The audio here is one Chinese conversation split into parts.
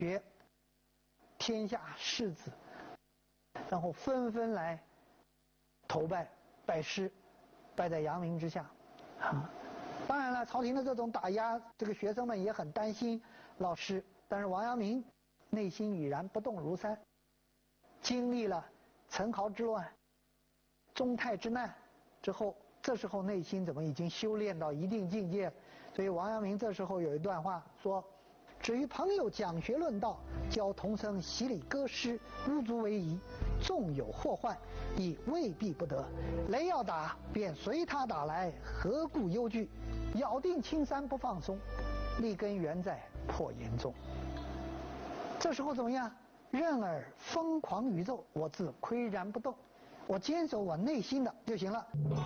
学天下士子，然后纷纷来投拜师，拜在阳明之下啊。当然了，朝廷的这种打压，这个学生们也很担心老师，但是王阳明内心已然不动如山。经历了陈豪之乱、宗泰之难之后，这时候内心怎么已经修炼到一定境界？所以王阳明这时候有一段话说：“至于朋友讲学论道，教童僧洗礼歌诗，无足为疑。纵有祸患，亦未必不得。雷要打，便随他打来，何故忧惧？咬定青山不放松，立根原在破岩中。”这时候怎么样？任尔疯狂宇宙，我自岿然不动，我坚守我内心的就行了。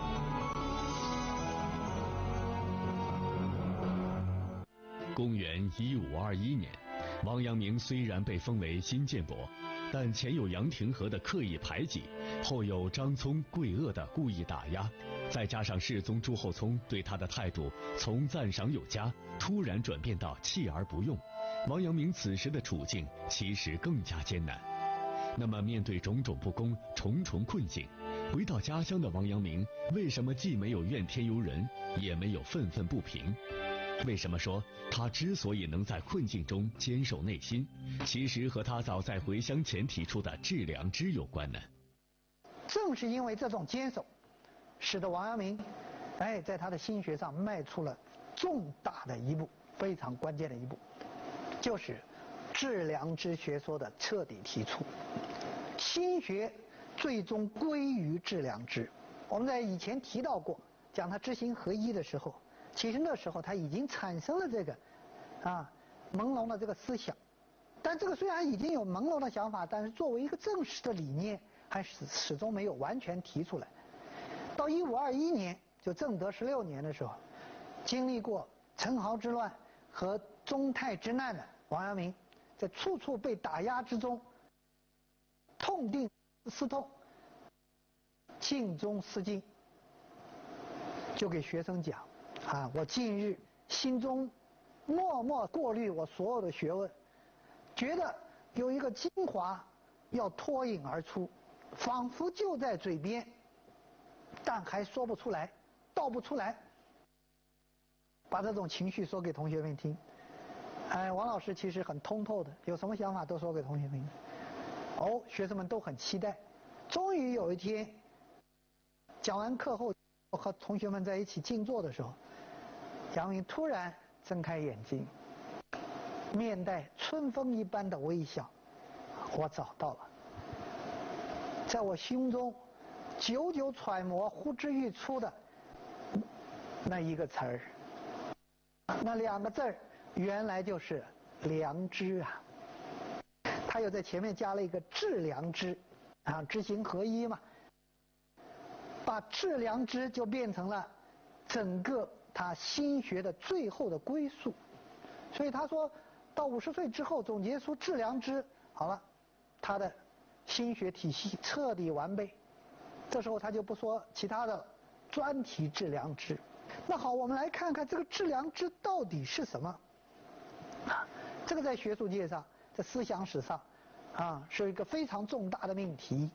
公元1521年，王阳明虽然被封为新建伯，但前有杨廷和的刻意排挤，后有张聪、桂萼的故意打压，再加上世宗朱厚熜对他的态度从赞赏有加突然转变到弃而不用，王阳明此时的处境其实更加艰难。那么面对种种不公、重重困境，回到家乡的王阳明为什么既没有怨天尤人，也没有愤愤不平？为什么说他之所以能在困境中坚守内心，其实和他早在回乡前提出的致良知有关呢？ 正是因为这种坚守，使得王阳明在他的心学上迈出了重大的一步，非常关键的一步，就是致良知学说的彻底提出。心学最终归于致良知。我们在以前提到过，讲他知行合一的时候，其实那时候他已经产生了这个朦胧的这个思想，但这个虽然已经有朦胧的想法，但是作为一个正式的理念，还始终没有完全提出来。到1521年，就正德16年的时候，经历过陈豪之乱和宗泰之难的王阳明，在处处被打压之中，痛定思痛，尽忠思敬，就给学生讲我近日心中默默过滤我所有的学问，觉得有一个精华要脱颖而出，仿佛就在嘴边，但还说不出来，道不出来。把这种情绪说给同学们听。王老师其实很通透的，有什么想法都说给同学们听。学生们都很期待。终于有一天，讲完课后和同学们在一起静坐的时候，杨明突然睁开眼睛，面带春风一般的微笑。我找到了，在我心中久久揣摩呼之欲出的那一个词儿，那两个字儿原来就是良知啊。他又在前面加了一个致良知知行合一嘛，把致良知就变成了整个他心学的最后的归宿。所以他说到50岁之后总结出致良知，好了，他的心学体系彻底完备。这时候他就不说其他的，专提致良知。那好，我们来看看这个致良知到底是什么这个在学术界上，在思想史上是一个非常重大的命题。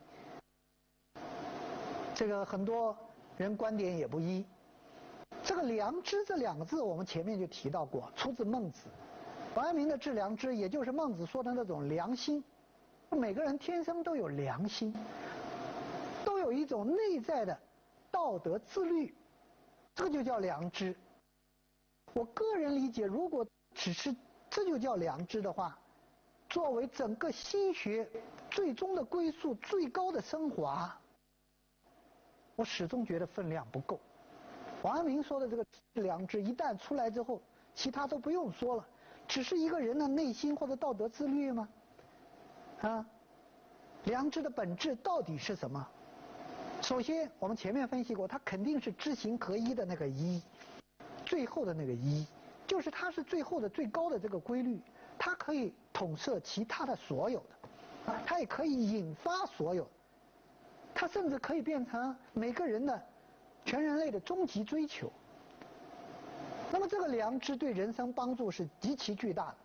这个很多人观点也不一。这个良知这两个字我们前面就提到过，出自孟子。王阳明的致良知也就是孟子说的那种良心。每个人天生都有良心，都有一种内在的道德自律，这个就叫良知。我个人理解，如果只是这就叫良知的话，作为整个心学最终的归宿、最高的升华，我始终觉得分量不够。王阳明说的这个良知一旦出来之后，其他都不用说了，只是一个人的内心或者道德自律吗？良知的本质到底是什么？首先我们前面分析过，它肯定是知行合一的那个一，最后的那个一，就是它是最后的最高的这个规律，它可以统摄其他的所有的，它也可以引发所有，它甚至可以变成每个人的全人类的终极追求。那么这个良知对人生帮助是极其巨大的。